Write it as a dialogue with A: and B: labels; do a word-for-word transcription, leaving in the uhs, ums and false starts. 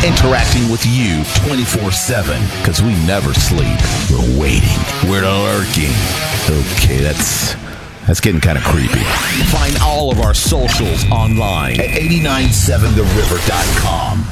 A: interacting with you twenty-four seven, because we never sleep. We're waiting. We're lurking. Okay, that's that's getting kind of creepy. Find all of our socials online at eight nine seven the river dot com.